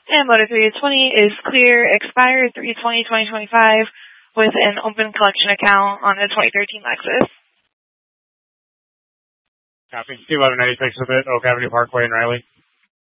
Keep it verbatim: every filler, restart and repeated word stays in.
And Motor three twenty is clear, expired three twenty twenty twenty-five with an open collection account on the twenty thirteen Lexus. Copy. C eleven ninety-six with it, Oak Avenue Parkway in Riley.